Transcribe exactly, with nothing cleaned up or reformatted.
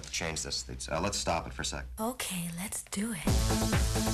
to change this. It's, uh, let's stop it for a sec. Okay, let's do it.